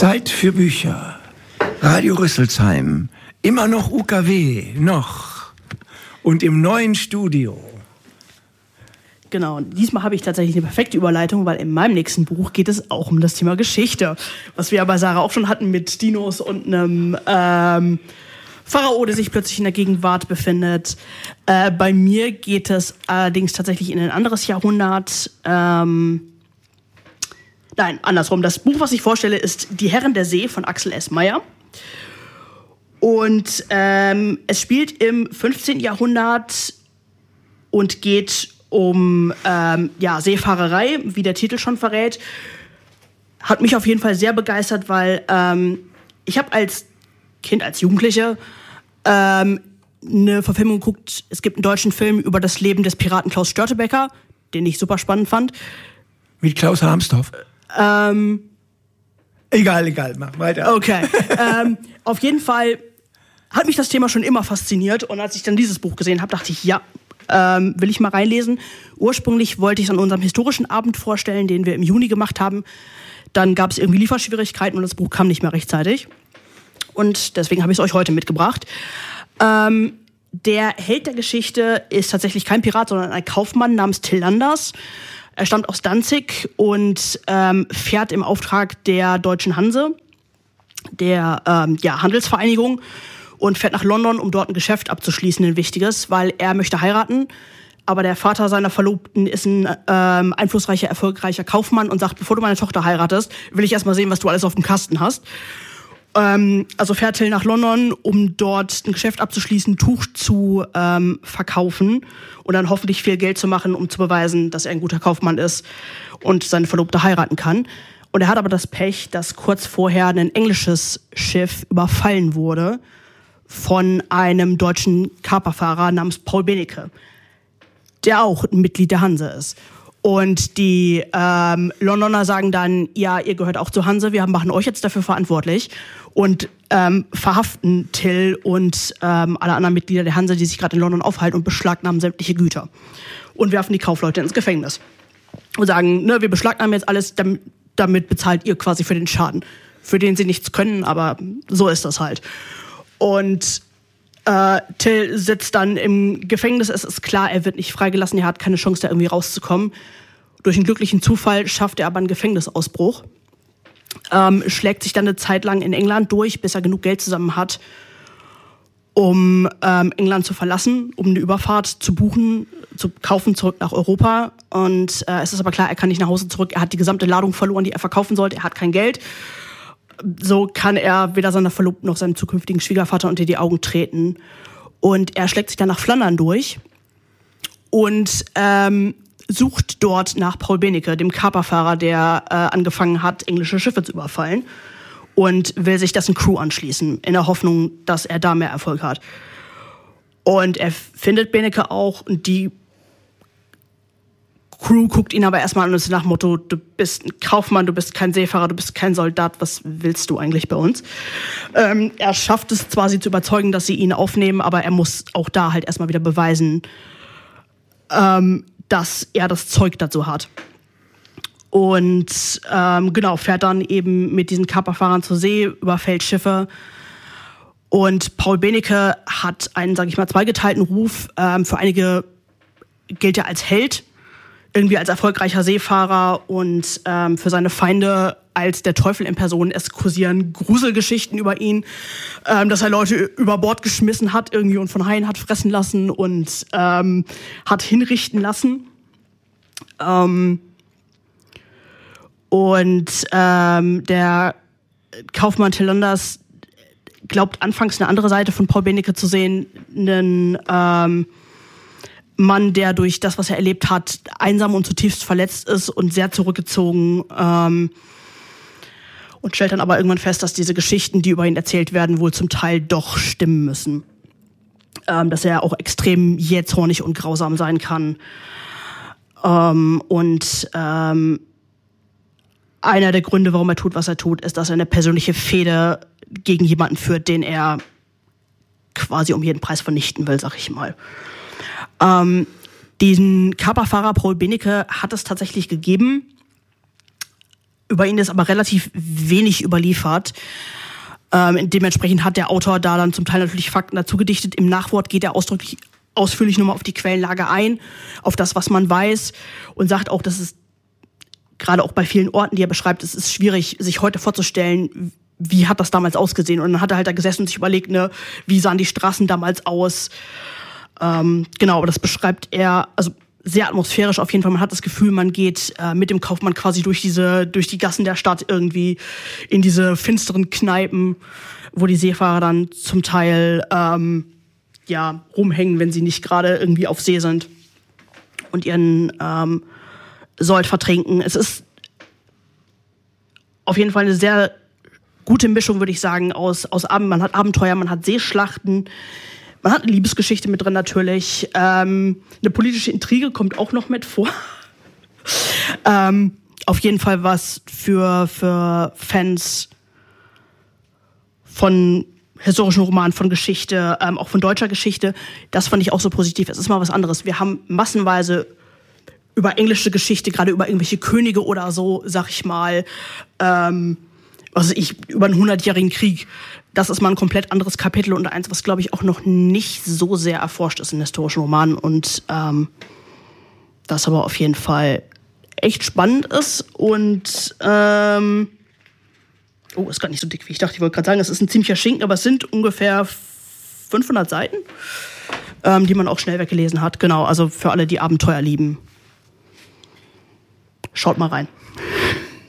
Zeit für Bücher. Radio Rüsselsheim. Immer noch UKW. Noch. Und im neuen Studio. Genau, und diesmal habe ich tatsächlich eine perfekte Überleitung, weil in meinem nächsten Buch geht es auch um das Thema Geschichte. Was wir ja bei Sarah auch schon hatten mit Dinos und einem Pharao, der sich plötzlich in der Gegenwart befindet. Bei mir geht es allerdings tatsächlich in ein anderes Jahrhundert. Nein, andersrum. Das Buch, was ich vorstelle, ist Die Herren der See von Axel S. Meyer. Und es spielt im 15. Jahrhundert und geht um Seefahrerei, wie der Titel schon verrät. Hat mich auf jeden Fall sehr begeistert, weil ich habe als Kind, als Jugendliche eine Verfilmung geguckt. Es gibt einen deutschen Film über das Leben des Piraten Klaus Störtebeker, den ich super spannend fand. Mit Klaus Harmstorff. Egal, mach weiter. Okay. Auf jeden Fall hat mich das Thema schon immer fasziniert. Und als ich dann dieses Buch gesehen habe, dachte ich, ja, will ich mal reinlesen. Ursprünglich wollte ich es an unserem historischen Abend vorstellen, den wir im Juni gemacht haben. Dann gab es irgendwie Lieferschwierigkeiten und das Buch kam nicht mehr rechtzeitig. Und deswegen habe ich es euch heute mitgebracht. Der Held der Geschichte ist tatsächlich kein Pirat, sondern ein Kaufmann namens Till Landers. Er stammt aus Danzig und fährt im Auftrag der Deutschen Hanse, der Handelsvereinigung, und fährt nach London, um dort ein Geschäft abzuschließen, ein wichtiges, weil er möchte heiraten. Aber der Vater seiner Verlobten ist ein einflussreicher, erfolgreicher Kaufmann und sagt, bevor du meine Tochter heiratest, will ich erst mal sehen, was du alles auf dem Kasten hast. Also fährt Till nach London, um dort ein Geschäft abzuschließen, Tuch zu verkaufen und dann hoffentlich viel Geld zu machen, um zu beweisen, dass er ein guter Kaufmann ist und seine Verlobte heiraten kann. Und er hat aber das Pech, dass kurz vorher ein englisches Schiff überfallen wurde von einem deutschen Kaperfahrer namens Paul Benecke, der auch ein Mitglied der Hanse ist. Und die Londoner sagen dann, ja, ihr gehört auch zur Hanse, wir machen euch jetzt dafür verantwortlich und verhaften Till und alle anderen Mitglieder der Hanse, die sich gerade in London aufhalten, und beschlagnahmen sämtliche Güter und werfen die Kaufleute ins Gefängnis und sagen, ne, wir beschlagnahmen jetzt alles, damit bezahlt ihr quasi für den Schaden, für den sie nichts können, aber so ist das halt. Und Till sitzt dann im Gefängnis. Es ist klar, er wird nicht freigelassen. Er hat keine Chance, da irgendwie rauszukommen. Durch einen glücklichen Zufall schafft er aber einen Gefängnisausbruch. Schlägt sich dann eine Zeit lang in England durch, bis er genug Geld zusammen hat, um England zu verlassen, um eine Überfahrt zu buchen, zu kaufen, zurück nach Europa. Und es ist aber klar, er kann nicht nach Hause zurück. Er hat die gesamte Ladung verloren, die er verkaufen sollte. Er hat kein Geld. So kann er weder seiner Verlobten noch seinem zukünftigen Schwiegervater unter die Augen treten. Und er schlägt sich dann nach Flandern durch und sucht dort nach Paul Benecke, dem Kaperfahrer, der angefangen hat, englische Schiffe zu überfallen, und will sich dessen Crew anschließen, in der Hoffnung, dass er da mehr Erfolg hat. Und er findet Benecke auch, und die Crew guckt ihn aber erstmal an und ist nach dem Motto, du bist ein Kaufmann, du bist kein Seefahrer, du bist kein Soldat, was willst du eigentlich bei uns? Er schafft es zwar, sie zu überzeugen, dass sie ihn aufnehmen, aber er muss auch da halt erstmal wieder beweisen, dass er das Zeug dazu hat. Und fährt dann eben mit diesen Kaperfahrern zur See, überfällt Schiffe. Und Paul Benecke hat einen, sag ich mal, zweigeteilten Ruf. Für einige gilt er als Held, irgendwie als erfolgreicher Seefahrer, und für seine Feinde als der Teufel in Person. Es kursieren Gruselgeschichten über ihn, dass er Leute über Bord geschmissen hat irgendwie und von Haien hat fressen lassen und hat hinrichten lassen. Der Kaufmann Till Landers glaubt anfangs eine andere Seite von Paul Benecke zu sehen, einen Mann, der durch das, was er erlebt hat, einsam und zutiefst verletzt ist und sehr zurückgezogen, und stellt dann aber irgendwann fest, dass diese Geschichten, die über ihn erzählt werden, wohl zum Teil doch stimmen müssen. Dass er auch extrem jähzornig und grausam sein kann. Einer der Gründe, warum er tut, was er tut, ist, dass er eine persönliche Fehde gegen jemanden führt, den er quasi um jeden Preis vernichten will, sag ich mal. Diesen Kaperfahrer Paul Benecke hat es tatsächlich gegeben. Über ihn ist aber relativ wenig überliefert. Dementsprechend hat der Autor da dann zum Teil natürlich Fakten dazu gedichtet. Im Nachwort geht er ausführlich nochmal auf die Quellenlage ein, auf das, was man weiß, und sagt auch, dass es gerade auch bei vielen Orten, die er beschreibt, es ist schwierig, sich heute vorzustellen, wie hat das damals ausgesehen. Und dann hat er halt da gesessen und sich überlegt, ne, wie sahen die Straßen damals aus. Genau, aber das beschreibt er, also sehr atmosphärisch auf jeden Fall. Man hat das Gefühl, man geht mit dem Kaufmann quasi durch die Gassen der Stadt irgendwie in diese finsteren Kneipen, wo die Seefahrer dann zum Teil rumhängen, wenn sie nicht gerade irgendwie auf See sind und ihren Sold vertrinken. Es ist auf jeden Fall eine sehr gute Mischung, würde ich sagen, aus man hat Abenteuer, man hat Seeschlachten, man hat eine Liebesgeschichte mit drin natürlich. Eine politische Intrige kommt auch noch mit vor. Auf jeden Fall was für Fans von historischen Romanen, von Geschichte, auch von deutscher Geschichte. Das fand ich auch so positiv. Es ist mal was anderes. Wir haben massenweise über englische Geschichte, gerade über irgendwelche Könige oder so, sag ich mal, über einen 100-jährigen Krieg. Das ist mal ein komplett anderes Kapitel und eins, was, glaube ich, auch noch nicht so sehr erforscht ist in historischen Romanen. Und das aber auf jeden Fall echt spannend ist. Und ist gar nicht so dick, wie ich dachte. Ich wollte gerade sagen, es ist ein ziemlicher Schinken, aber es sind ungefähr 500 Seiten, die man auch schnell weggelesen hat. Genau, also für alle, die Abenteuer lieben. Schaut mal rein.